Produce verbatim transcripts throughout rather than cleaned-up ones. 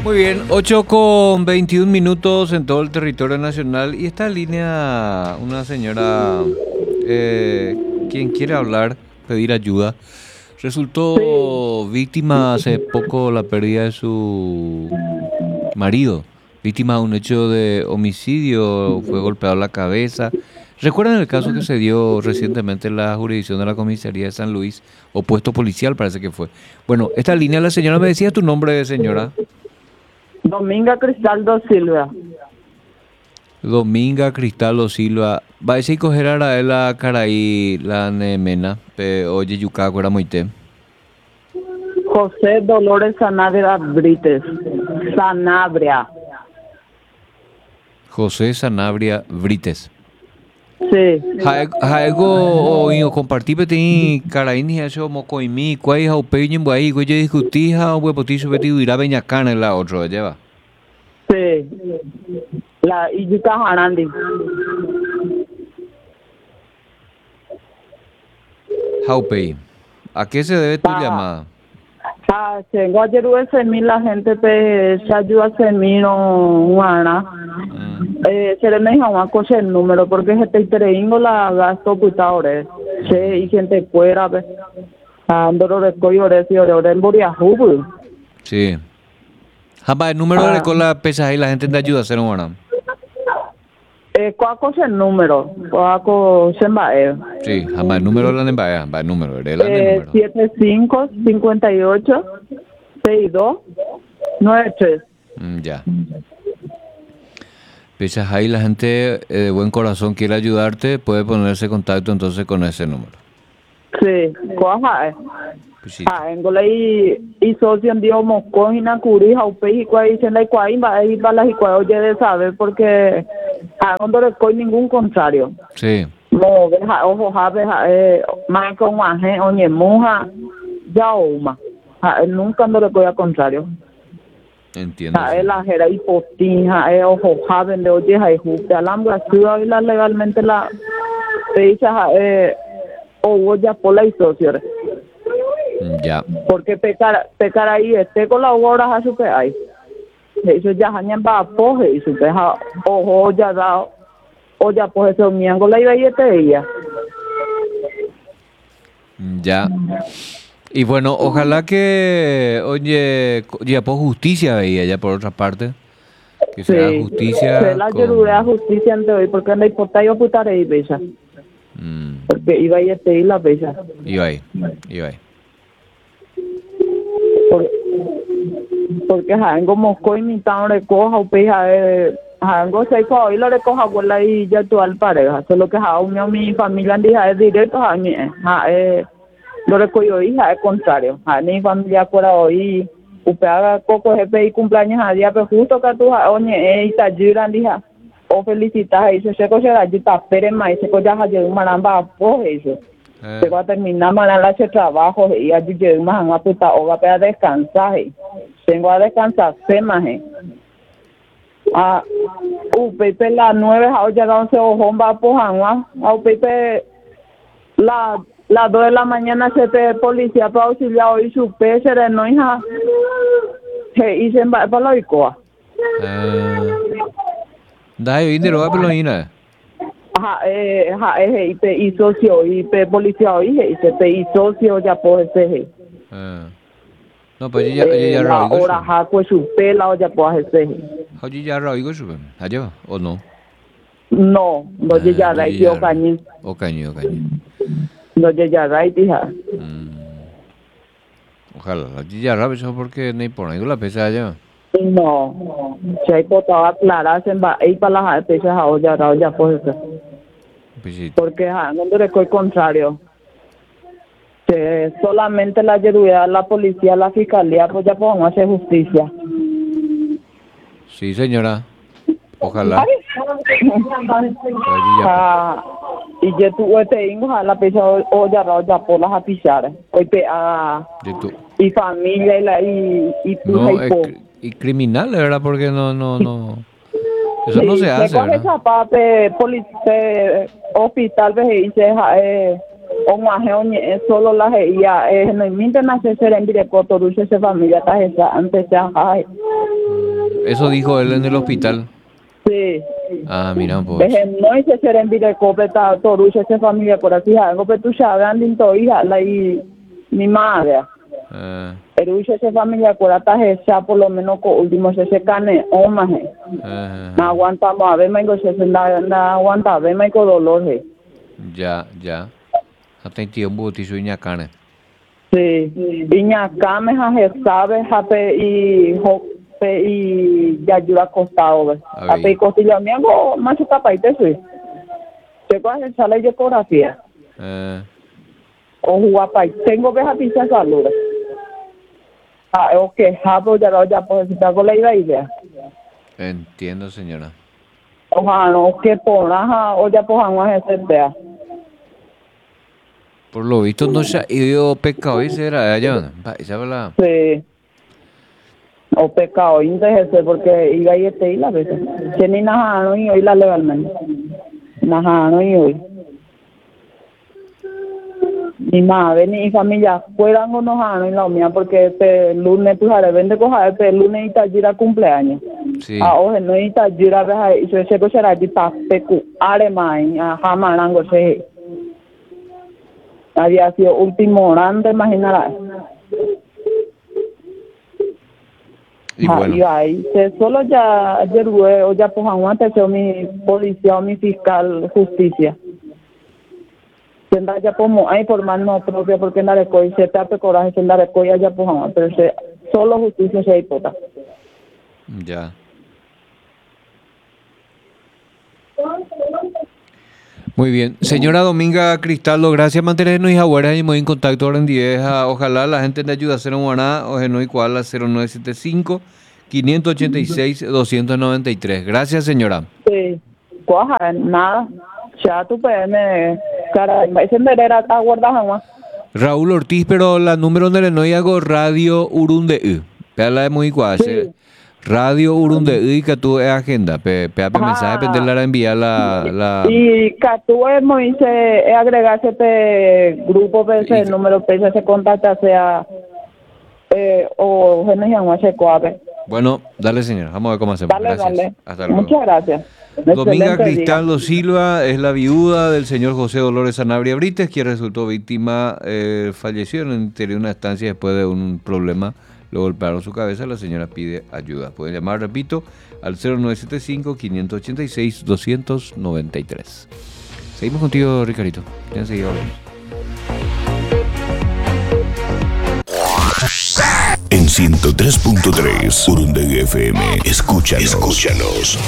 Muy bien, ocho con veintiún minutos en todo el territorio nacional y esta línea, una señora, eh, quien quiere hablar, pedir ayuda, resultó Sí, víctima hace poco la pérdida de su marido, víctima de un hecho de homicidio, fue golpeado en la cabeza. ¿Recuerdan el caso que se dio recientemente en la jurisdicción de la comisaría de San Luis, o puesto policial parece que fue? Bueno, esta línea, la señora me decía tu nombre, señora. Dominga Cristaldo Silva. Dominga Cristaldo Silva. Va a coger a la caraí la nemena, pe oye yuca cora moite. José Dolores Sanabria Brites. Sanabria. José Sanabria Brites. Sí. Jaego o ingo compartir peti caraí ni eso mocoimi, cuai ha upeño buai, cuai discutí ha huepoti subeti ira beña cana la otro lleva. Sí. La Iyuka Harandi. Haupei. ¿A qué se debe tu Ah, llamada? ah, tengo ayer ese mil la gente pe se ayuda a mí no guana. Mm. Eh, se le me dijo a coche el número porque se te treingo la gasto putadores. Se y gente fuera pe. Andoro de coyores y ore en Boria Hubu. Sí. Jamba, el número de cola pesa y la gente te ayuda a hacer un guana. Eh, ¿cuál cosa el número? ¿Cuál cosa se va? Eh, Sí, jamba, el número de la nembaya, jamba, el número, el número. siete cinco cincuenta y ocho sesenta y dos noventa y tres. Mm, ya. Pesa ahí la gente eh, de buen corazón quiere ayudarte, puede ponerse en contacto entonces con ese número. Sí, cosa. Pues sí. Ah, en golei y socio en Dios moscón y nakuri haupe y cuai dicen la cuai va y va la y cuai oye de saber porque a no le coi ningún contrario. Sí. No, deja ojo jabe eh más con aje oye muja ya uma. Ah, nunca no le coi al contrario. Entiendo. Ah, Sí. la jera y postinja eh ojo jabe de oye hay justo alambra ciudad y la legalmente la fecha eh o ya por la socio. Ya. Porque pecar pecar ahí este con la hora a su que hay eso ya hañan va poje y su peja ojo ya da o ya pues eso miango la iba y este día Ya. Y bueno, ojalá que, oye, co- ya por justicia veía, ya por otra parte, que se haga sí justicia se la ayuda a con... justicia ante hoy porque no importa yo putar ahí bella Mm, porque iba y este y la bella iba ahí, iba ahí. Por- porque hango mosco y mi tan recoja o peja eh hango se coge y lo recoja por la y ya tu al pareja solo que ha unió mi familia en día es directo a mí ha eh lo recogió hija es contrario a mi familia por hoy upea coco jefe y cumpleaños a día pero justo que tú oye y te ayudan dija o felicitas eso se coge la ayuda pero más se coge ya un maramba pues eso Eh, se va a terminar mañana ese trabajo y allí yo más a puta o va a descansar tengo a descansar se más ah u pepe la nueve a ya once ojo va por agua a pepe la las dos de la mañana se te policía para auxiliar hoy su pese de no hija que hice para la icoa eh, dai, indero va pelo ina. ajá eh ajá eh y pe y socio y pe policía hoy y se pe y socio ya por ese Eh. No, pues ya, ya, eh, ya, la Raúl, hora ja pues su pela o ya por ese Oye, ya Raúl, sube. Allá, o no. no no Eh, llega no ahí llega. yo cañi O caño, o caño. no llega ahí hija Mm. Ojalá, allí ya Raúl, eso porque no hay por ahí la pesa allá. no se hay potado aclarar se va ahí para las pesas a olla a olla pues eso Pues sí. porque ja, no le al contrario que solamente la ayuda la policía la fiscalía pues ya podemos hacer justicia Sí, señora. Ojalá. Allí ya, ah, y yo tuve este hijo a la pesa olla a olla por las apichar hoy pe a de tu- y familia y la y y tu No, y es po cri- y criminal, ¿verdad? Porque no, no, no. Eso no sí, se hace, coge ¿verdad? esa parte policía hospital ve y se eh o más es solo la ya eh no me interesa hacer en directo todo esa familia está esa antes ya ay Eso dijo él en el hospital. Sí. Ah, mira, pues. Desde no hice ser en vida completa todo esa familia por así algo pero tú sabes lindo hija la y mi madre. Ah, Pero esa familia por atrás esa por lo menos con último se se cane o más. ah, No aguantamos a ver me se anda anda aguanta a ver me con dolor. ya, ya. Hasta en tiempo te soy ñacane. Sí. Y ñacame ja sabe jape y pe y ya ayuda costado ve. Jape costilla mi hago más tapa y te soy. Te coge sale de ecografía. Eh, O guapa, tengo que pizza salud. Ah, ok, hapo ya lo ya pues está con la idea. entiendo, señora. Ojalá no que por ajá o ya pues vamos a hacer vea. Por lo visto no se ha ido pecado y será allá. Esa la. Sí. O pecado, índice porque iba y este y la vez. Que ni nada no y hoy la legalmente. Nada no y hoy. Mi madre ni familia fueran unos años en la mía porque este lunes tú sabes vende coja este lunes y tajira cumpleaños. Sí. Ah, oye, no y tajira veja y se se será de pecu alemán a jamarango se. Había sido último orante, imaginarás. Y bueno. Y ahí se solo ya ayer o ya pues aguante mi policía o mi fiscal justicia. Senda ya como hay por mano propia porque la recoge se tape coraje se la recoge ya pues pero se solo justicia se hipota. Ya. Muy bien. Señora Dominga Cristaldo, gracias por mantenernos y ahora y muy en contacto ahora en Dieja. Ojalá la gente te ayude a hacer un guaná o no igual a cero nueve siete cinco, cinco ocho seis, dos nueve tres. Gracias, señora. Sí. Coja, nada. Ya tú puedes me cara, ese merera a guardar jamás. Raúl Ortiz, pero la número de no hago Radio Urunde. Pela es muy igual. Sí. Radio Urunde y que tú es agenda. Pe pe mensaje pendiente la enviar la la y que tú es muy se agregarse este grupo pe ese número pe se contacta sea eh o gente llama se coape. Bueno, dale señora, vamos a ver cómo hacemos. Dale, gracias. dale. Hasta luego. Muchas gracias. Dominga Cristaldo Silva es la viuda del señor José Dolores Sanabria Brites, quien resultó víctima, eh, falleció en el interior de una estancia después de un problema, le golpearon su cabeza, la señora pide ayuda. Pueden llamar, repito, al cero nueve siete cinco, cinco ocho seis, dos nueve tres. Seguimos contigo, Ricardito. Ya enseguida hablamos. En ciento tres punto tres, Urundega F M. Escúchanos. Escúchanos.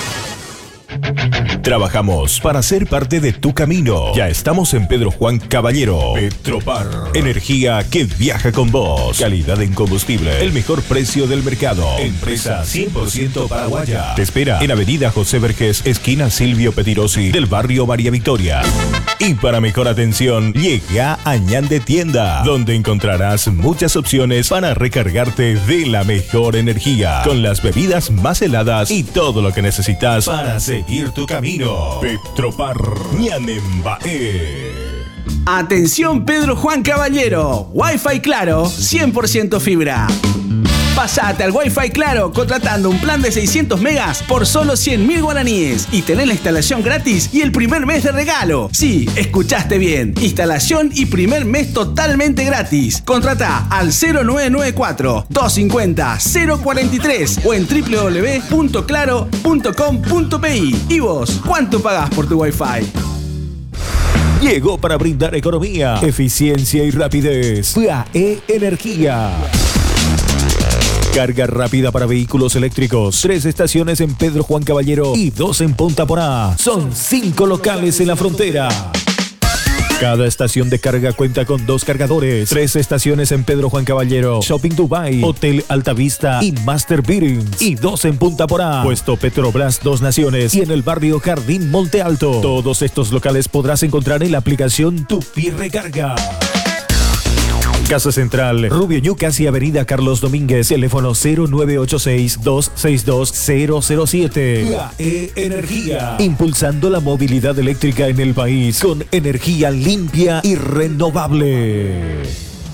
Trabajamos para ser parte de tu camino. Ya estamos en Pedro Juan Caballero. Petropar. Energía que viaja con vos. Calidad en combustible. El mejor precio del mercado. Empresa cien por ciento paraguaya. Te espera en Avenida José Vergés, esquina Silvio Petirosi, del barrio María Victoria. Y para mejor atención, llega a Ñande Tienda, donde encontrarás muchas opciones para recargarte de la mejor energía, con las bebidas más heladas y todo lo que necesitas para seguir tu camino. Petropar Ñanembae. Atención Pedro Juan Caballero, Wi-Fi Claro, cien por ciento fibra. Pasate al Wi-Fi Claro contratando un plan de seiscientos megas por solo cien mil guaraníes y tenés la instalación gratis y el primer mes de regalo. Sí, escuchaste bien, instalación y primer mes totalmente gratis. Contrata al cero nueve nueve cuatro, dos cinco cero, cero cuatro tres o en doble u doble u doble u punto claro punto com punto pi. ¿Y vos, cuánto pagás por tu Wi-Fi? Llegó para brindar economía, eficiencia y rapidez. P A E Energía. Carga rápida para vehículos eléctricos. Tres estaciones en Pedro Juan Caballero y dos en Punta Porá. Son cinco locales en la frontera. Cada estación de carga cuenta con dos cargadores. Tres estaciones en Pedro Juan Caballero, Shopping Dubai, Hotel Altavista y Master Bearings. Y dos en Punta Porá, Puesto Petrobras Dos Naciones y en el barrio Jardín Monte Alto. Todos estos locales podrás encontrar en la aplicación Tupi Recarga. Casa Central, Rubio Ñucas y Avenida Carlos Domínguez, teléfono cero nueve ocho seis, dos seis dos, cero cero siete. P A E Energía, impulsando la movilidad eléctrica en el país con energía limpia y renovable.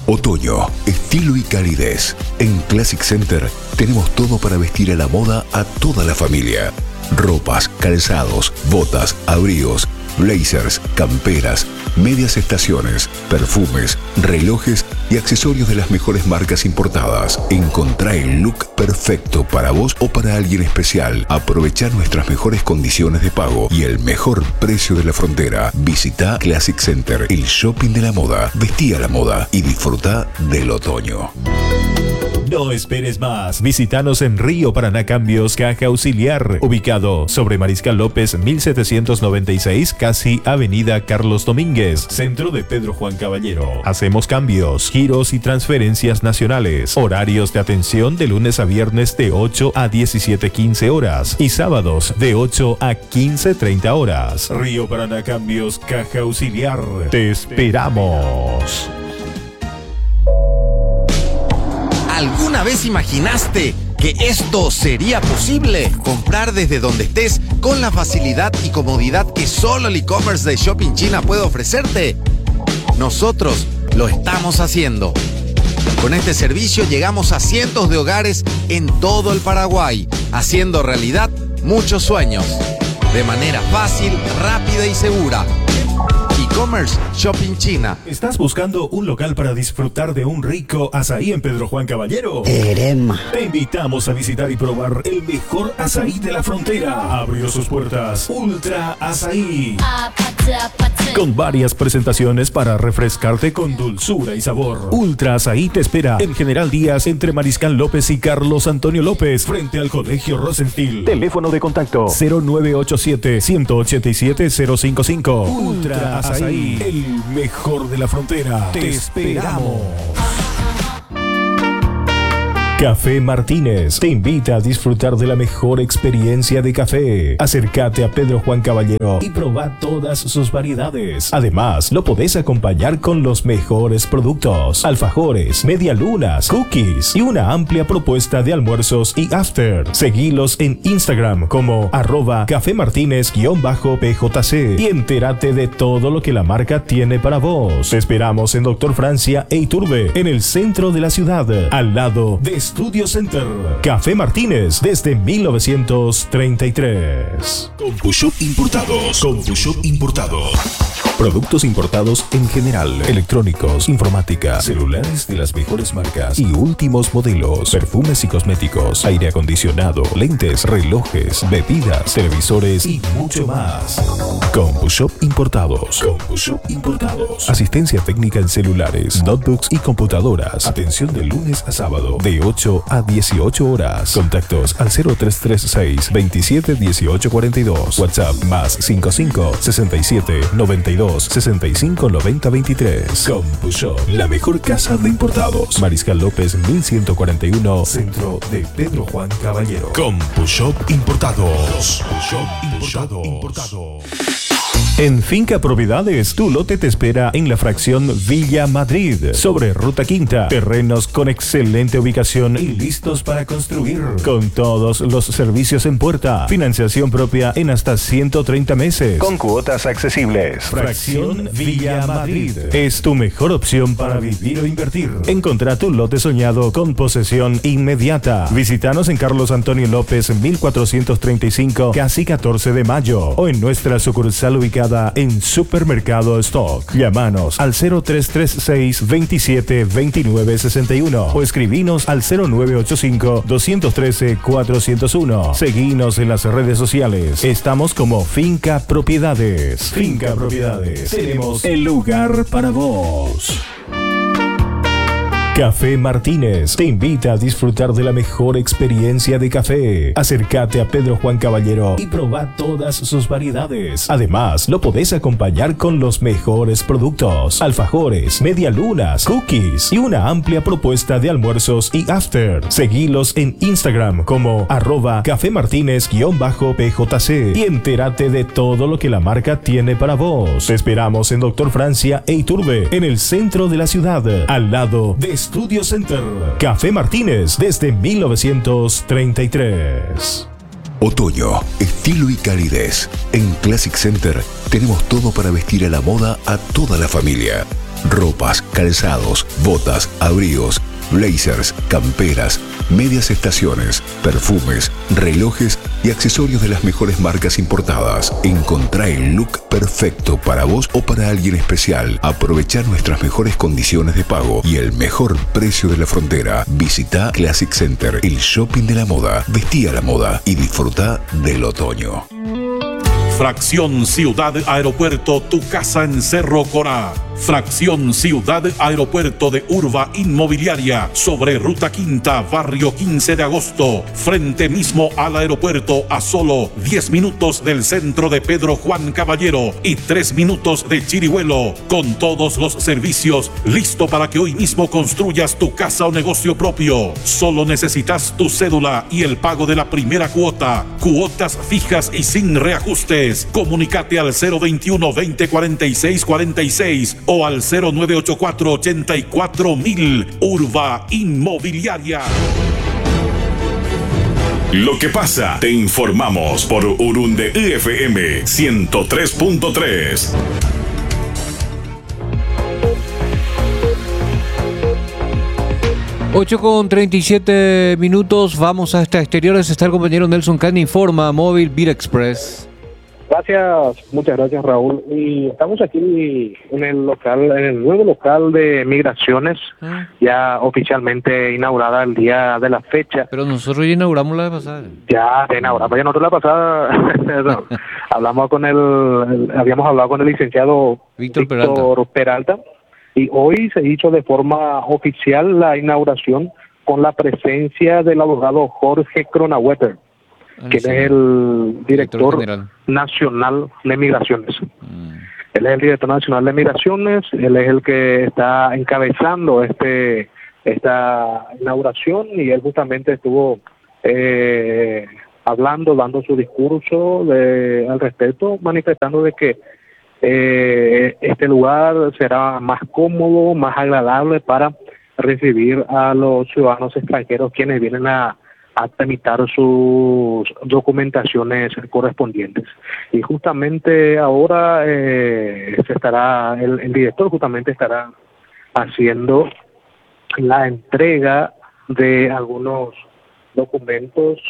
Otoño, estilo y calidez. En Classic Center tenemos todo para vestir a la moda a toda la familia. Ropas, calzados, botas, abrigos, blazers, camperas, medias estaciones, perfumes, relojes y accesorios de las mejores marcas importadas. Encontrá el look perfecto para vos o para alguien especial. Aprovechá nuestras mejores condiciones de pago y el mejor precio de la frontera. Visita Classic Center, el shopping de la moda. Vestí a la moda y disfruta del otoño. No esperes más. Visítanos en Río Paraná Cambios, Caja Auxiliar, ubicado sobre Mariscal López mil setecientos noventa y seis, casi Avenida Carlos Domínguez, centro de Pedro Juan Caballero. Hacemos cambios, giros y transferencias nacionales. Horarios de atención de lunes a viernes de ocho a diecisiete quince horas y sábados de ocho a quince treinta horas. Río Paraná Cambios, Caja Auxiliar. Te esperamos. ¿Alguna vez imaginaste que esto sería posible? Comprar desde donde estés con la facilidad y comodidad que solo el e-commerce de Shopping China puede ofrecerte. Nosotros lo estamos haciendo. Con este servicio llegamos a cientos de hogares en todo el Paraguay, haciendo realidad muchos sueños. De manera fácil, rápida y segura. E-commerce Shopping China. ¿Estás buscando un local para disfrutar de un rico azaí en Pedro Juan Caballero? Terema. Te invitamos a visitar y probar el mejor azaí de la frontera. Abrió sus puertas Ultra Azaí, con varias presentaciones para refrescarte con dulzura y sabor. Ultra Azaí te espera en General Díaz, entre Mariscal López y Carlos Antonio López, frente al Colegio Rosenfield. Teléfono de contacto cero nueve ocho siete, uno ocho siete, cero cinco cinco. Ultra Azaí, el mejor de la frontera. Te esperamos. Café Martínez te invita a disfrutar de la mejor experiencia de café. Acércate a Pedro Juan Caballero y probá todas sus variedades. Además, lo podés acompañar con los mejores productos: alfajores, medialunas, cookies y una amplia propuesta de almuerzos y after. Seguilos en Instagram como arroba Café Martínez-P J C y entérate de todo lo que la marca tiene para vos. Te esperamos en Doctor Francia e Iturbe, en el centro de la ciudad, al lado de Studio Center. Café Martínez desde mil novecientos treinta y tres. CompuShop Importados. CompuShop Importados. Productos importados en general, electrónicos, informática, celulares de las mejores marcas y últimos modelos, perfumes y cosméticos, aire acondicionado, lentes, relojes, bebidas, televisores y mucho más. CompuShop Importados. CompuShop Importados. Asistencia técnica en celulares, notebooks y computadoras. Atención de lunes a sábado de ocho a dieciocho horas. Contactos al cero tres tres seis, veintisiete dieciocho cuarenta y dos. WhatsApp más cincuenta y cinco, sesenta y siete, noventa y dos, sesenta y cinco, noventa, veintitrés. CompuShop, la mejor casa de importados. Mariscal López mil ciento cuarenta y uno, centro de Pedro Juan Caballero. CompuShop Importados. CompuShop Importados. En Finca Propiedades, tu lote te espera en la fracción Villa Madrid, sobre Ruta Quinta. Terrenos con excelente ubicación y listos para construir, con todos los servicios en puerta. Financiación propia en hasta ciento treinta meses, con cuotas accesibles. Fracción Villa Madrid es tu mejor opción para vivir o invertir. Encontrá tu lote soñado con posesión inmediata. Visítanos en Carlos Antonio López mil cuatrocientos treinta y cinco, casi catorce de mayo, o en nuestra sucursal ubicada en Supermercado Stock. Llámanos al cero tres tres seis, veintisiete, veintinueve, sesenta y uno o escribinos al cero nueve ocho cinco, dos uno tres, cuatro cero uno. Seguinos en las redes sociales. Estamos como Finca Propiedades. Finca Propiedades. Tenemos el lugar para vos. Café Martínez te invita a disfrutar de la mejor experiencia de café. Acércate a Pedro Juan Caballero y probá todas sus variedades. Además, lo podés acompañar con los mejores productos: alfajores, medialunas, cookies y una amplia propuesta de almuerzos y after. Seguilos en Instagram como arroba Café Martínez-P J C y entérate de todo lo que la marca tiene para vos. Te esperamos en Doctor Francia e Iturbe, en el centro de la ciudad, al lado de Studio Center. Café Martínez desde mil novecientos treinta y tres. Otoño, estilo y calidez. En Classic Center tenemos todo para vestir a la moda a toda la familia. Ropas, calzados, botas, abrigos, blazers, camperas, medias estaciones, perfumes, relojes y accesorios de las mejores marcas importadas. Encontrá el look perfecto para vos o para alguien especial. Aprovechá nuestras mejores condiciones de pago y el mejor precio de la frontera. Visita Classic Center, el shopping de la moda. Vestí a la moda y disfruta del otoño. Fracción Ciudad Aeropuerto, tu casa en Cerro Corá. Fracción Ciudad Aeropuerto de Urba Inmobiliaria, sobre Ruta Quinta, barrio quince de agosto, frente mismo al aeropuerto, a solo diez minutos del centro de Pedro Juan Caballero y tres minutos de Chirihuelo, con todos los servicios, listo para que hoy mismo construyas tu casa o negocio propio. Solo necesitas tu cédula y el pago de la primera cuota, cuotas fijas y sin reajustes. Comunicate al cero veintiuno, veinte, cuarenta y seis, cuarenta y seis o al cero nueve ochenta y cuatro, ochenta y cuatro mil. Urba Inmobiliaria. Lo que pasa, te informamos por Urunde F M ciento tres punto tres. ocho con treinta y siete minutos, vamos hasta exteriores. Está el compañero Nelson Cani, informa Móvil Beat Express. Gracias, muchas gracias Raúl. Y estamos aquí en el local, en el nuevo local de migraciones, ¿Ah? ya oficialmente inaugurada el día de la fecha. Pero nosotros ya inauguramos la vez pasada. Ya se inauguramos, ya nosotros la pasada no, hablamos con el, el, habíamos hablado con el licenciado Víctor, Víctor Peralta. Peralta, y hoy se hizo de forma oficial la inauguración con la presencia del abogado Jorge Cronaueter, que sí, es el director, director nacional de migraciones. Mm. Él es el director nacional de migraciones, él es el que está encabezando este esta inauguración y él justamente estuvo eh, hablando, dando su discurso de, al respecto, manifestando de que eh, este lugar será más cómodo, más agradable para recibir a los ciudadanos extranjeros quienes vienen a a tramitar sus documentaciones correspondientes. Y justamente ahora eh, se estará, el, el director justamente estará haciendo la entrega de algunos documentos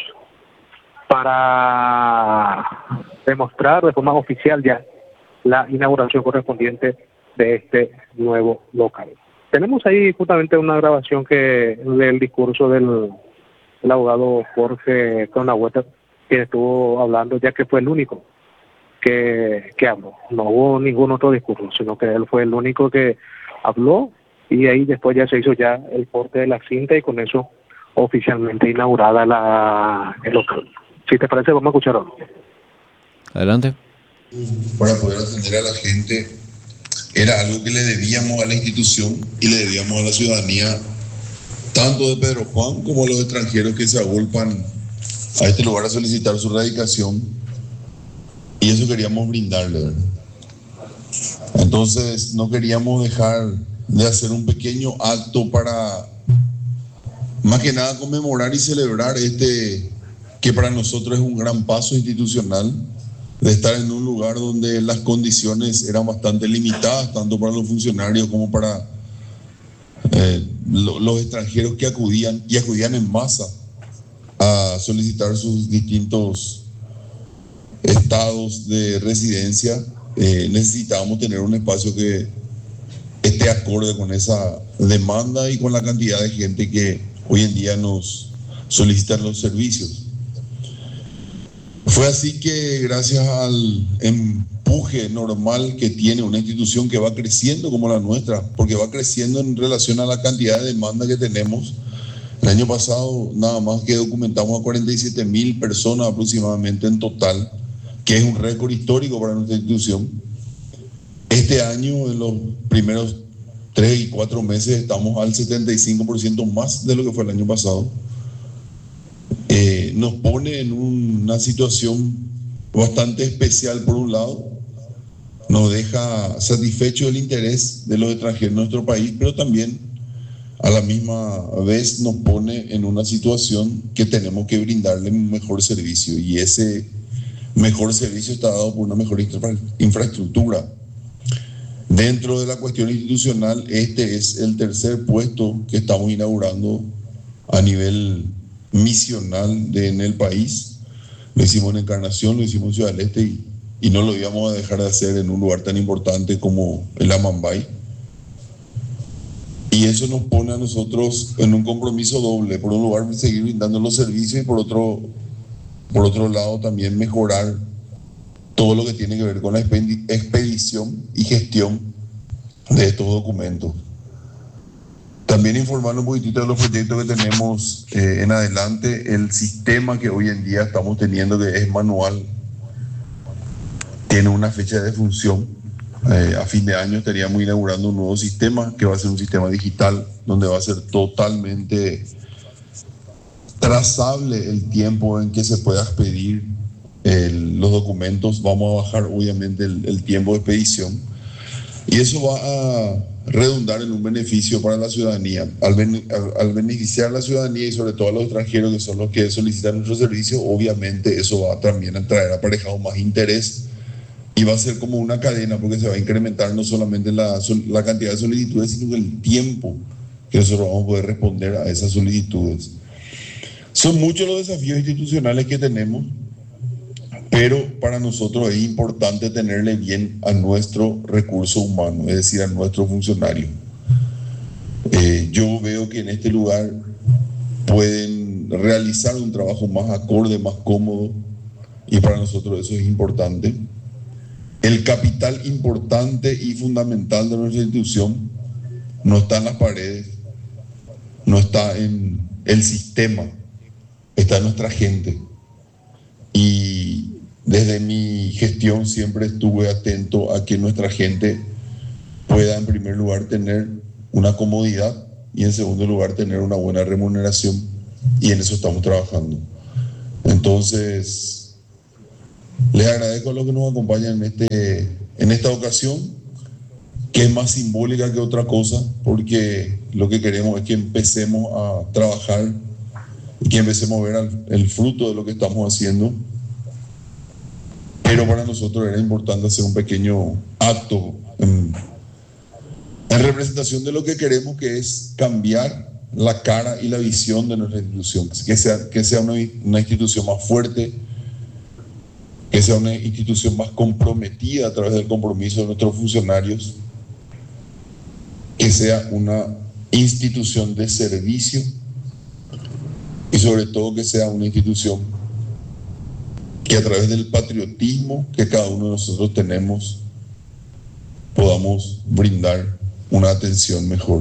para demostrar de forma oficial ya la inauguración correspondiente de este nuevo local. Tenemos ahí justamente una grabación que del discurso del el abogado Jorge Cronaueter, quien estuvo hablando, ya que fue el único que, que habló. No hubo ningún otro discurso, sino que él fue el único que habló, y ahí después ya se hizo ya el corte de la cinta y con eso oficialmente inaugurada la el local. Si te parece, vamos a escucharlo. Adelante. Para poder atender a la gente era algo que le debíamos a la institución y le debíamos a la ciudadanía, tanto de Pedro Juan como los extranjeros que se agolpan a este lugar a solicitar su radicación, y eso queríamos brindarle, ¿verdad? Entonces no queríamos dejar de hacer un pequeño acto para, más que nada, conmemorar y celebrar este, que para nosotros es un gran paso institucional, de estar en un lugar donde las condiciones eran bastante limitadas, tanto para los funcionarios como para Eh, lo, los extranjeros que acudían y acudían en masa a solicitar sus distintos estados de residencia. Eh, necesitábamos tener un espacio que esté acorde con esa demanda y con la cantidad de gente que hoy en día nos solicitan los servicios. Fue así que, gracias al empuje normal que tiene una institución que va creciendo como la nuestra, porque va creciendo en relación a la cantidad de demanda que tenemos. El año pasado nada más que documentamos a cuarenta y siete mil personas aproximadamente en total, que es un récord histórico para nuestra institución. Este año, en los primeros tres y cuatro meses, estamos al setenta y cinco por ciento más de lo que fue el año pasado. Eh, nos pone en una situación bastante especial. Por un lado, nos deja satisfecho el interés de los extranjeros en nuestro país, pero también a la misma vez nos pone en una situación que tenemos que brindarle un mejor servicio, y ese mejor servicio está dado por una mejor infra- infraestructura. Dentro de la cuestión institucional, este es el tercer puesto que estamos inaugurando a nivel misional de, en el país. Lo hicimos en Encarnación, lo hicimos en Ciudad del Este y, y no lo íbamos a dejar de hacer en un lugar tan importante como el Amambay. Y eso nos pone a nosotros en un compromiso doble. Por un lugar, seguir brindando los servicios y por otro, por otro lado también mejorar todo lo que tiene que ver con la expedición y gestión de estos documentos. También informar un poquitito de los proyectos que tenemos eh, en adelante. El sistema que hoy en día estamos teniendo, que es manual, tiene una fecha de función. Eh, a fin de año estaríamos inaugurando un nuevo sistema que va a ser un sistema digital donde va a ser totalmente trazable el tiempo en que se pueda expedir el, los documentos. Vamos a bajar obviamente el, el tiempo de expedición y eso va a redundar en un beneficio para la ciudadanía. Al, ben, al, al beneficiar a la ciudadanía y sobre todo a los extranjeros que son los que solicitan nuestros servicios, obviamente eso va también a traer aparejado más interés. Y va a ser como una cadena porque se va a incrementar no solamente la, la cantidad de solicitudes, sino el tiempo que nosotros vamos a poder responder a esas solicitudes. Son muchos los desafíos institucionales que tenemos, pero para nosotros es importante tenerle bien a nuestro recurso humano, es decir, a nuestro funcionario. Eh, yo veo que en este lugar pueden realizar un trabajo más acorde, más cómodo, y para nosotros eso es importante. El capital importante y fundamental de nuestra institución no está en las paredes, no está en el sistema, está en nuestra gente. Y desde mi gestión siempre estuve atento a que nuestra gente pueda en primer lugar tener una comodidad y en segundo lugar tener una buena remuneración, y en eso estamos trabajando. Entonces, les agradezco a los que nos acompañan en, este, en esta ocasión, que es más simbólica que otra cosa, porque lo que queremos es que empecemos a trabajar y que empecemos a ver al, el fruto de lo que estamos haciendo. Pero para nosotros era importante hacer un pequeño acto en, en representación de lo que queremos, que es cambiar la cara y la visión de nuestra institución, que sea, que sea una, una institución más fuerte, que sea una institución más comprometida a través del compromiso de nuestros funcionarios, que sea una institución de servicio y sobre todo que sea una institución que a través del patriotismo que cada uno de nosotros tenemos podamos brindar una atención mejor.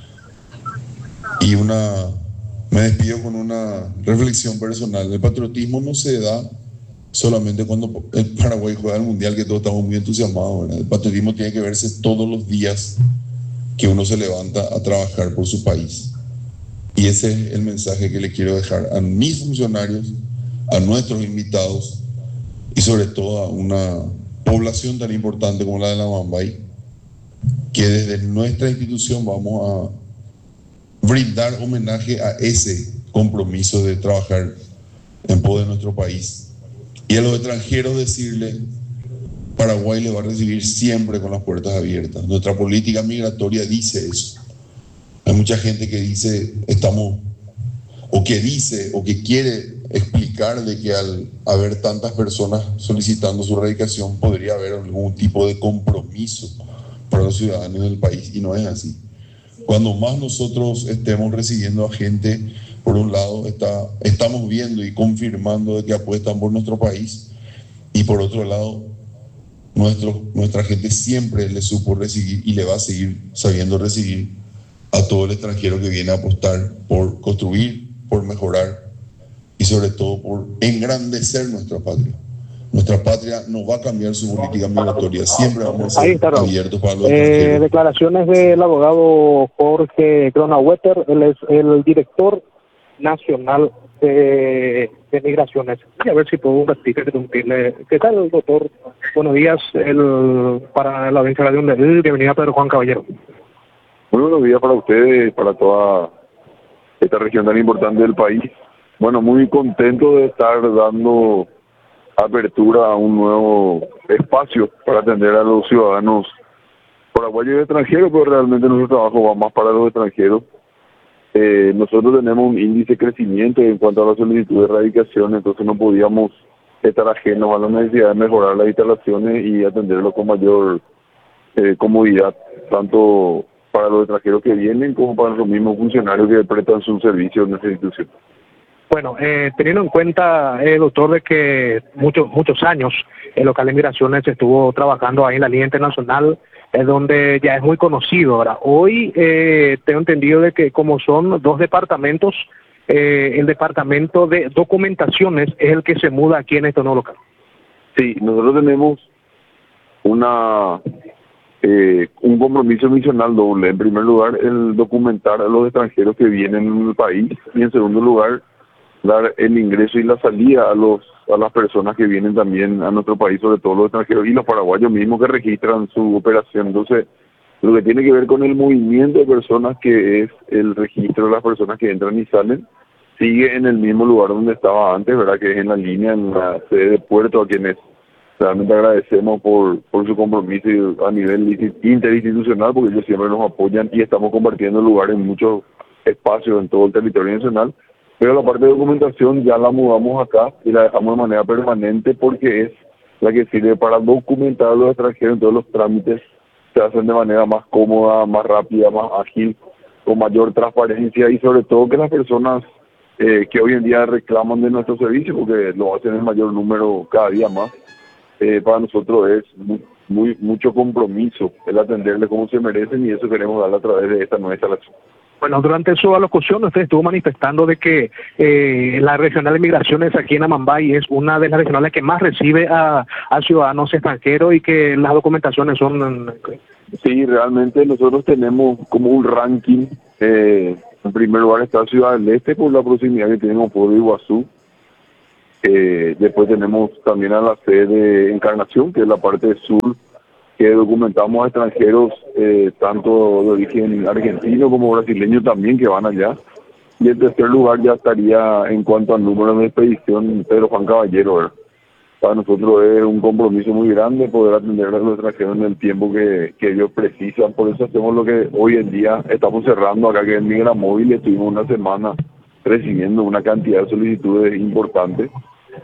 Y una, me despido con una reflexión personal. El patriotismo no se da solamente cuando el Paraguay juega el Mundial, que todos estamos muy entusiasmados, ¿verdad? El patriotismo tiene que verse todos los días que uno se levanta a trabajar por su país. Y ese es el mensaje que le quiero dejar a mis funcionarios, a nuestros invitados y sobre todo a una población tan importante como la de la Amambay, que desde nuestra institución vamos a brindar homenaje a ese compromiso de trabajar en pos de nuestro país. Y a los extranjeros decirle, Paraguay le va a recibir siempre con las puertas abiertas. Nuestra política migratoria dice eso. Hay mucha gente que dice, estamos, o que dice, o que quiere explicar de que al haber tantas personas solicitando su radicación podría haber algún tipo de compromiso para los ciudadanos del país, y no es así. Cuando más nosotros estemos recibiendo a gente, por un lado, está, estamos viendo y confirmando de que apuestan por nuestro país, y por otro lado, nuestro, nuestra gente siempre le supo recibir y le va a seguir sabiendo recibir a todo el extranjero que viene a apostar por construir, por mejorar y sobre todo por engrandecer nuestra patria. Nuestra patria no va a cambiar su política migratoria, siempre vamos a ser está, abiertos para los eh, extranjeros. Declaraciones del abogado Jorge Kronawetter, él es el director nacional de, de migraciones. Y a ver si puedo repetirle. ¿Qué tal, doctor? Buenos días, el, para la audiencia de la de bienvenida Pedro Juan Caballero. Muy buenos días para ustedes, para toda esta región tan importante del país. Bueno, muy contento de estar dando apertura a un nuevo espacio para atender a los ciudadanos paraguayos y extranjeros, pero realmente nuestro trabajo va más para los extranjeros. Eh, nosotros tenemos un índice de crecimiento en cuanto a la solicitud de erradicación, entonces no podíamos estar ajenos a la necesidad de mejorar las instalaciones y atenderlo con mayor eh, comodidad, tanto para los extranjeros que vienen como para los mismos funcionarios que prestan su servicio en nuestra institución. Bueno, eh, teniendo en cuenta, eh, doctor, de que muchos muchos años el local de migraciones estuvo trabajando ahí en la línea internacional, es donde ya es muy conocido. Ahora, hoy eh, tengo entendido de que como son dos departamentos, eh, el departamento de documentaciones es el que se muda aquí en este nuevo local. Sí, nosotros tenemos una eh, un compromiso misional doble. En primer lugar, el documentar a los extranjeros que vienen al país, y en segundo lugar, dar el ingreso y la salida a los a las personas que vienen también a nuestro país, sobre todo los extranjeros y los paraguayos mismos que registran su operación. Entonces, lo que tiene que ver con el movimiento de personas, que es el registro de las personas que entran y salen, sigue en el mismo lugar donde estaba antes, ¿verdad? Que es en la línea, en la sede de Puerto, a quienes realmente agradecemos por, por su compromiso a nivel interinstitucional, porque ellos siempre nos apoyan y estamos compartiendo lugares en muchos espacios en todo el territorio nacional. Pero la parte de documentación ya la mudamos acá y la dejamos de manera permanente porque es la que sirve para documentar a los extranjeros. En todos los trámites se hacen de manera más cómoda, más rápida, más ágil, con mayor transparencia, y sobre todo que las personas eh, que hoy en día reclaman de nuestro servicio, porque lo hacen en mayor número cada día más, eh, para nosotros es muy, muy mucho compromiso el atenderles como se merecen, y eso queremos darle a través de esta nueva instalación. Bueno, durante su alocución usted estuvo manifestando de que eh, la regional de migraciones aquí en Amambay es una de las regionales que más recibe a, a ciudadanos extranjeros y que las documentaciones son... Sí, realmente nosotros tenemos como un ranking. Eh, en primer lugar está Ciudad del Este por la proximidad que tenemos por Iguazú. Eh, después tenemos también a la sede de Encarnación, que es la parte sur, que documentamos a extranjeros, eh, tanto de origen argentino como brasileño también, que van allá. Y en tercer lugar ya estaría, en cuanto al número de expedición, Pedro Juan Caballero, ¿verdad? Para nosotros es un compromiso muy grande poder atender a los extranjeros en el tiempo que, que ellos precisan. Por eso hacemos lo que hoy en día estamos cerrando acá, que es Migra Móvil. Estuvimos una semana recibiendo una cantidad de solicitudes importantes.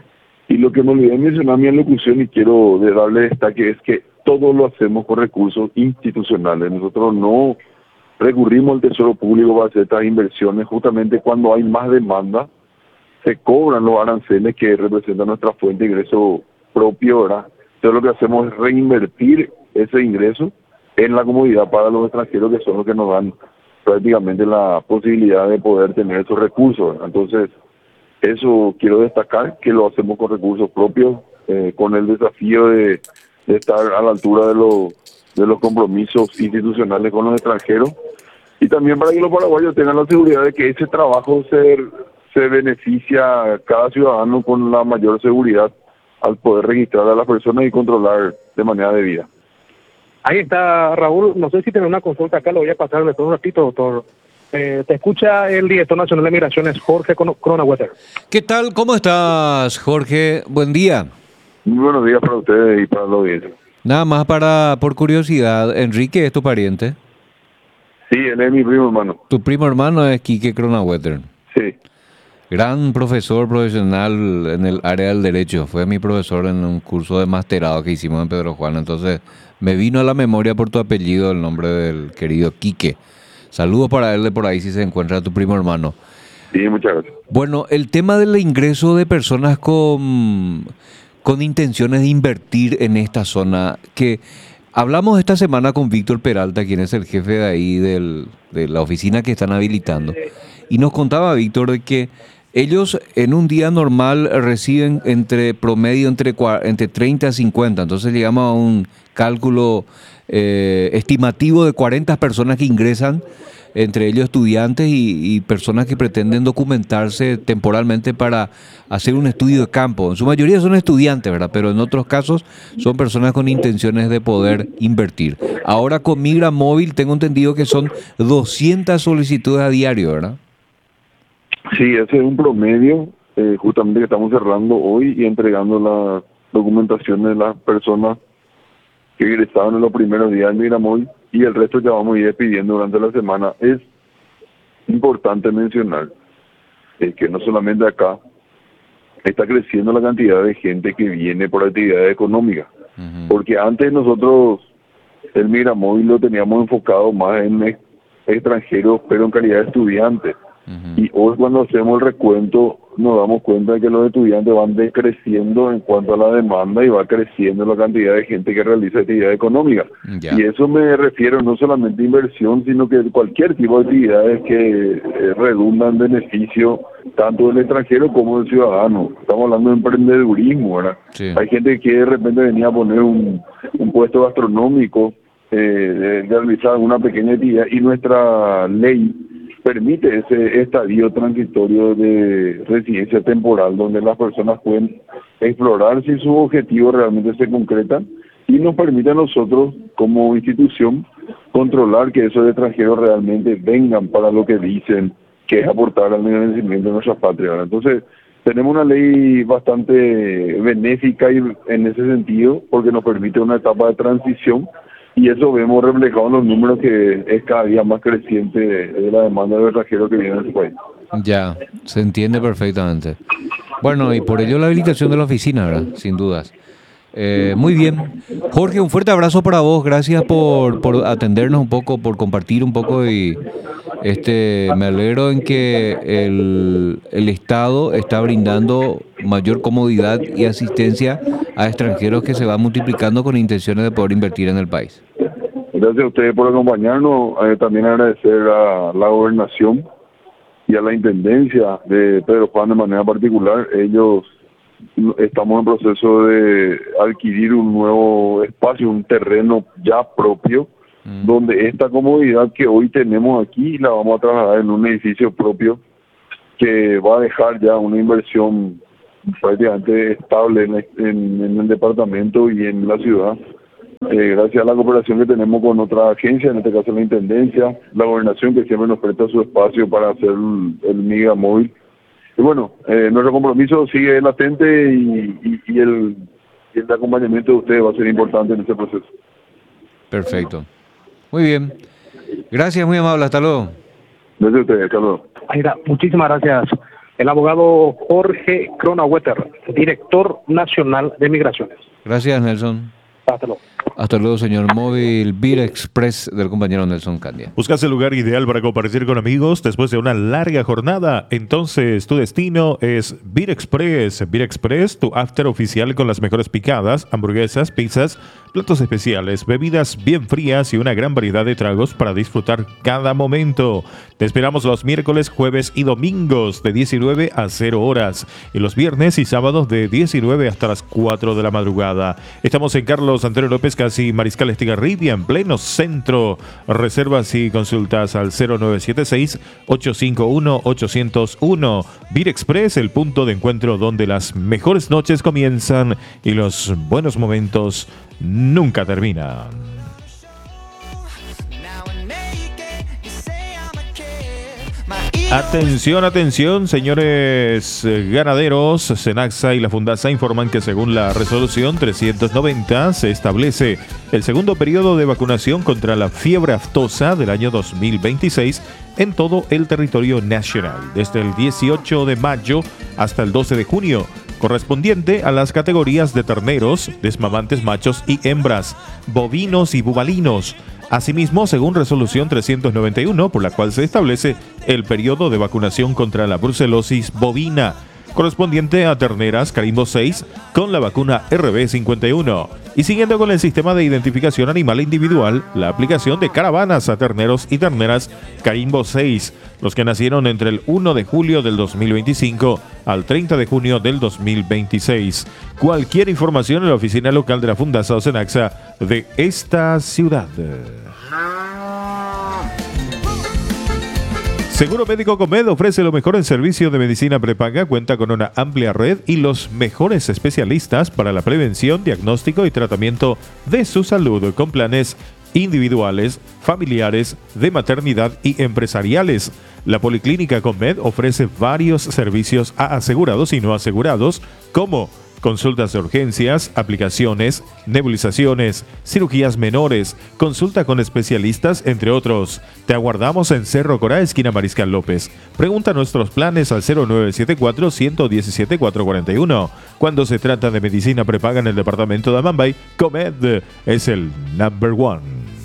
Y lo que me olvidé de mencionar en mi alocución y quiero de darle destaque es que todo lo hacemos con recursos institucionales. Nosotros no recurrimos al Tesoro Público para hacer estas inversiones. Justamente cuando hay más demanda, se cobran los aranceles que representan nuestra fuente de ingreso propio, ¿verdad? Entonces lo que hacemos es reinvertir ese ingreso en la comodidad para los extranjeros, que son los que nos dan prácticamente la posibilidad de poder tener esos recursos, ¿verdad? Entonces, eso quiero destacar, que lo hacemos con recursos propios, eh, con el desafío de de estar a la altura de los de los compromisos institucionales con los extranjeros, y también para que los paraguayos tengan la seguridad de que ese trabajo se, se beneficia a cada ciudadano con la mayor seguridad al poder registrar a las personas y controlar de manera debida. Ahí está, Raúl. No sé si tiene una consulta acá, lo voy a pasar después un ratito, doctor. Eh, te escucha el director nacional de migraciones, Jorge Cronaueter. ¿Qué tal? ¿Cómo estás, Jorge? Buen día. Muy buenos días para ustedes y para la audiencia. Nada más para, por curiosidad, ¿Enrique es tu pariente? Sí, él es mi primo hermano. Tu primo hermano es Quique Cronaueter. Sí. Gran profesor profesional en el área del derecho. Fue mi profesor en un curso de masterado que hicimos en Pedro Juan. Entonces me vino a la memoria por tu apellido el nombre del querido Quique. Saludos para él de por ahí si se encuentra tu primo hermano. Sí, muchas gracias. Bueno, el tema del ingreso de personas con... con intenciones de invertir en esta zona, que hablamos esta semana con Víctor Peralta, quien es el jefe de ahí del, de la oficina que están habilitando, y nos contaba Víctor de que ellos en un día normal reciben entre promedio entre, entre treinta a cincuenta, entonces llegamos a un cálculo eh, estimativo de cuarenta personas que ingresan, entre ellos estudiantes y, y personas que pretenden documentarse temporalmente para hacer un estudio de campo. En su mayoría son estudiantes, ¿verdad? Pero en otros casos son personas con intenciones de poder invertir. Ahora con Migra Móvil tengo entendido que son doscientas solicitudes a diario, ¿verdad? Sí, ese es un promedio, eh, justamente que estamos cerrando hoy y entregando la documentación de las personas que ingresaron en los primeros días en Migra Móvil. y el resto ya vamos a ir despidiendo durante la semana. Es importante mencionar eh, que no solamente acá está creciendo la cantidad de gente que viene por actividades económicas, uh-huh. porque antes nosotros el Migramóvil lo teníamos enfocado más en ex- extranjeros, pero en calidad de estudiantes. Uh-huh. Y hoy cuando hacemos el recuento nos damos cuenta de que los estudiantes van decreciendo en cuanto a la demanda y va creciendo la cantidad de gente que realiza actividad económica. Yeah. Y eso me refiero no solamente a inversión, sino que cualquier tipo de actividades que eh, redundan en beneficio tanto del extranjero como del ciudadano. Estamos hablando de emprendedurismo, ¿verdad? Sí. Hay gente que de repente venía a poner un, un puesto gastronómico, eh, de, de realizar una pequeña actividad, y nuestra ley permite ese estadio transitorio de residencia temporal donde las personas pueden explorar si sus objetivos realmente se concretan, y nos permite a nosotros como institución controlar que esos extranjeros realmente vengan para lo que dicen, que es aportar al engrandecimiento de nuestra patria, ¿verdad? Entonces tenemos una ley bastante benéfica y en ese sentido, porque nos permite una etapa de transición. Y eso vemos reflejado en los números, que es cada día más creciente de, de la demanda de extranjeros que vienen a este país. Ya, se entiende perfectamente. Bueno, y por ello la habilitación de la oficina, ¿verdad? Sin dudas. Eh, muy bien. Jorge, un fuerte abrazo para vos. Gracias por, por atendernos un poco, por compartir un poco, y este me alegro en que el, el Estado está brindando mayor comodidad y asistencia a extranjeros que se van multiplicando con intenciones de poder invertir en el país. Gracias a ustedes por acompañarnos. Eh, también agradecer a la gobernación y a la intendencia de Pedro Juan de manera particular. Ellos estamos en proceso de adquirir un nuevo espacio, un terreno ya propio, mm. donde esta comodidad que hoy tenemos aquí la vamos a trasladar en un edificio propio que va a dejar ya una inversión prácticamente estable en, en, en el departamento y en la ciudad. Eh, gracias a la cooperación que tenemos con otra agencia, en este caso la Intendencia, la Gobernación, que siempre nos presta su espacio para hacer el, el Migramóvil. Y bueno, eh, nuestro compromiso sigue latente, y, y, y, el, y el acompañamiento de ustedes va a ser importante en este proceso. Perfecto. Muy bien. Gracias, muy amable. Hasta luego. Gracias a ustedes. Hasta luego. Aida, muchísimas gracias. El abogado Jorge Kronawetter, director nacional de migraciones. Gracias, Nelson. Hasta luego. Hasta luego, señor. Móvil Vir Express del compañero Nelson Candia. ¿Buscas el lugar ideal para compartir con amigos después de una larga jornada? Entonces tu destino es Vir Express. Vir Express, tu after oficial con las mejores picadas, hamburguesas, pizzas, platos especiales, bebidas bien frías y una gran variedad de tragos para disfrutar cada momento. Te esperamos los miércoles, jueves y domingos de diecinueve a cero horas, y los viernes y sábados de diecinueve hasta las cuatro de la madrugada. Estamos en Carlos Antonio López, casi Mariscal Estigarribia, en pleno centro. Reservas y consultas al cero nueve siete seis, ocho cinco uno, ocho cero uno. Vir Express, el punto de encuentro donde las mejores noches comienzan y los buenos momentos nunca terminan. Atención, atención, señores ganaderos. Senaxa y la Fundasa informan que según la resolución trescientos noventa se establece el segundo periodo de vacunación contra la fiebre aftosa del año dos mil veintiséis en todo el territorio nacional, desde el dieciocho de mayo hasta el doce de junio, correspondiente a las categorías de terneros, desmamantes machos y hembras, bovinos y bubalinos. Asimismo, según resolución trescientos noventa y uno, por la cual se establece el periodo de vacunación contra la brucelosis bovina, correspondiente a terneras Carimbo seis con la vacuna R B cincuenta y uno. Y siguiendo con el sistema de identificación animal individual, la aplicación de caravanas a terneros y terneras Carimbo seis, los que nacieron entre el primero de julio del dos mil veinticinco al treinta de junio del dos mil veintiséis. Cualquier información en la oficina local de la Fundasa o Senaxa de esta ciudad. Seguro Médico Comed ofrece lo mejor en servicio de medicina prepaga, cuenta con una amplia red y los mejores especialistas para la prevención, diagnóstico y tratamiento de su salud, con planes individuales, familiares, de maternidad y empresariales. La Policlínica Comed ofrece varios servicios a asegurados y no asegurados, como Consultas de urgencias, aplicaciones, nebulizaciones, cirugías menores, consulta con especialistas, entre otros. Te aguardamos en Cerro Corá, esquina Mariscal López. Pregunta nuestros planes al cero nueve siete cuatro, uno uno siete, cuatro cuatro uno. Cuando se trata de medicina prepaga en el departamento de Amambay, Comed es el number one.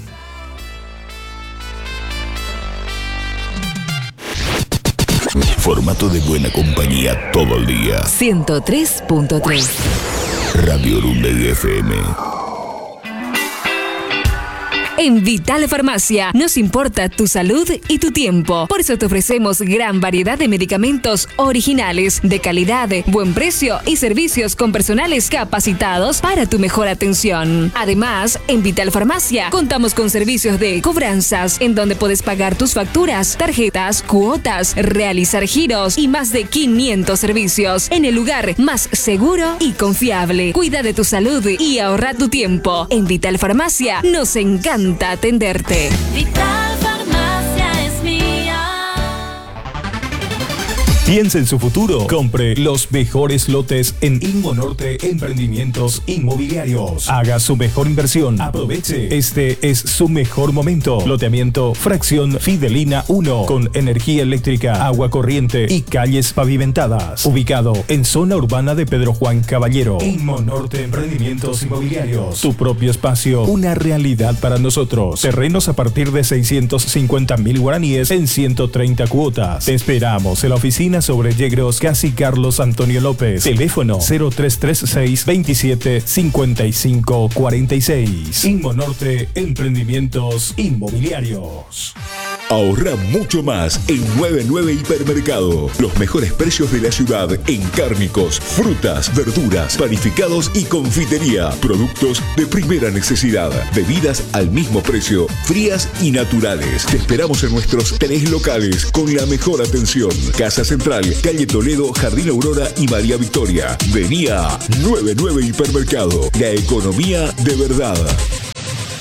Formato de buena compañía todo el día. ciento tres punto tres. Radio Urunde F M. En Vital Farmacia nos importa tu salud y tu tiempo. Por eso te ofrecemos gran variedad de medicamentos originales, de calidad, buen precio y servicios con personales capacitados para tu mejor atención. Además, en Vital Farmacia contamos con servicios de cobranzas, en donde puedes pagar tus facturas, tarjetas, cuotas, realizar giros y más de quinientos servicios en el lugar más seguro y confiable. Cuida de tu salud y ahorra tu tiempo. En Vital Farmacia nos encanta atenderte. Vital Farmacia es mía. Piensa en su futuro. Compre los mejores lotes en Inmonorte Emprendimientos Inmobiliarios. Haga su mejor inversión. Aproveche. Este es su mejor momento. Loteamiento Fracción Fidelina uno con energía eléctrica, agua corriente y calles pavimentadas. Ubicado en zona urbana de Pedro Juan Caballero. Inmonorte Emprendimientos Inmobiliarios. Tu propio espacio. Una realidad para nosotros. Terrenos a partir de seiscientos cincuenta mil guaraníes en ciento treinta cuotas. Te esperamos en la oficina sobre Yegros, casi Carlos Antonio López. Teléfono cero tres tres seis, veintisiete, cincuenta y cinco, cuarenta y seis. Inmonorte Emprendimientos Inmobiliarios. Ahorra mucho más en noventa y nueve Hipermercado. Los mejores precios de la ciudad en cárnicos, frutas, verduras, panificados y confitería. Productos de primera necesidad. Bebidas al mismo precio, frías y naturales. Te esperamos en nuestros tres locales con la mejor atención. Casa Central, Calle Toledo, Jardín Aurora y María Victoria. Vení a noventa y nueve Hipermercado. La economía de verdad.